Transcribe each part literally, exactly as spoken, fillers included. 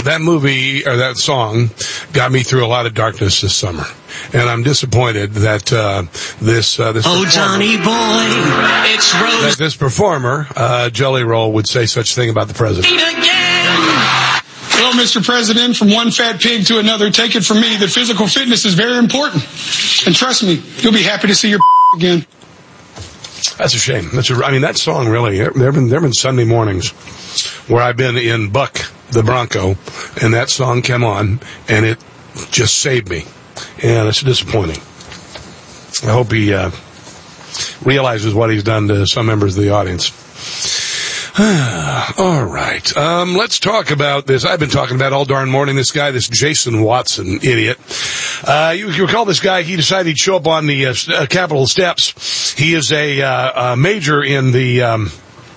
that movie, or that song, got me through a lot of darkness this summer. And I'm disappointed that uh, this uh, this oh Johnny boy, it's Rose. That this performer, uh, Jelly Roll, would say such a thing about the president. Well, Mister President, from one fat pig to another, take it from me that physical fitness is very important. And trust me, you'll be happy to see your again. That's a shame. That's a, I mean, that song really, there have been, there have been Sunday mornings where I've been in Buck the Bronco, and that song came on, and it just saved me. And it's disappointing. I hope he uh, realizes what he's done to some members of the audience. All right. Um, let's talk about this. I've been talking about all darn morning this guy, this Jason Watson idiot. Uh, you, you recall this guy, he decided he'd show up on the uh, Capitol steps. He is a, uh, a major in the... Um,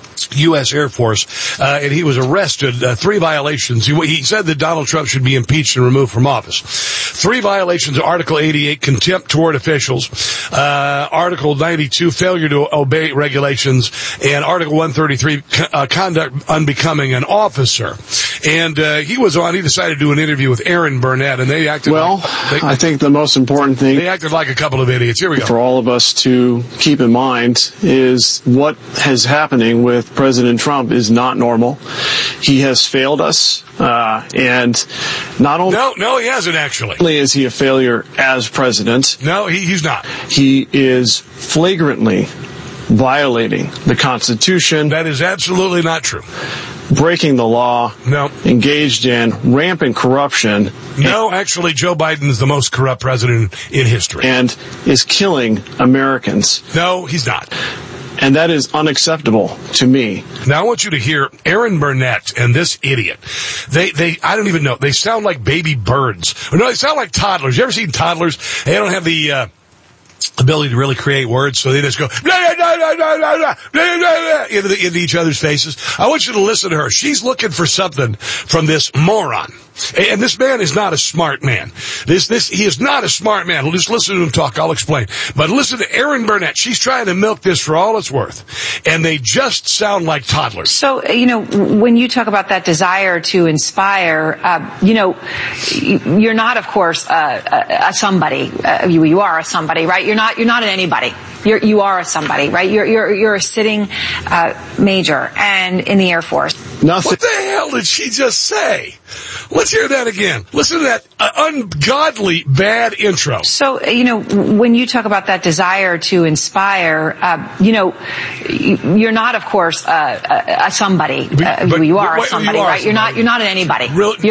U S Air Force, uh, and he was arrested, uh, three violations. He, he said that Donald Trump should be impeached and removed from office. Three violations of Article eighty-eight, contempt toward officials, uh, Article ninety-two, failure to obey regulations, and Article one thirty-three, uh, conduct unbecoming an officer. And, uh, he was on, he decided to do an interview with Aaron Burnett, and they acted well, like... They, I think the most important thing... They acted like a couple of idiots. Here we go. For all of us to keep in mind is what is happening with President Trump is not normal. He has failed us, uh, and not only... No, no, he hasn't actually. Not only is he a failure as president... No, he, he's not. He is flagrantly violating the Constitution. That is absolutely not true. Breaking the law. No. Engaged in rampant corruption. No, actually, Joe Biden is the most corrupt president in history. And is killing Americans. No, he's not. And that is unacceptable to me. Now I want you to hear Aaron Burnett and this idiot. They, they, I don't even know. They sound like baby birds. Or no, they sound like toddlers. You ever seen toddlers? They don't have the, uh, ability to really create words, so they just go blah, blah, blah, blah, blah, blah, blah, blah, into, the, into each other's faces. I want you to listen to her. She's looking for something from this moron. And this man is not a smart man. This, this, he is not a smart man. Just listen to him talk. I'll explain. But listen to Aaron Burnett. She's trying to milk this for all it's worth. And they just sound like toddlers. So, you know, when you talk about that desire to inspire, uh, you know, you're not, of course, uh, a, a somebody. Uh, you, you are a somebody, right? You're not, you're not an anybody. You're, you are a somebody, right? You're, you're, you're a sitting, uh, major and in the Air Force. Nothing. What the hell did she just say? Let's hear that again. Listen to that uh, ungodly bad intro. So, you know, when you talk about that desire to inspire, uh, you know, you're not, of course, uh, a, a somebody. Uh, but, you are but, a somebody, you are right? somebody. You're not, you're not an anybody. Really? You're